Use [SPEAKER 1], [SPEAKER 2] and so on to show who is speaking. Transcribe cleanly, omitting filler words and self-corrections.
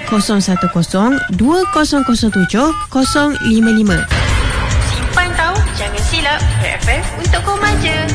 [SPEAKER 1] 010-2007-055. Simpan tahu, jangan silap. BFF untuk kau manja.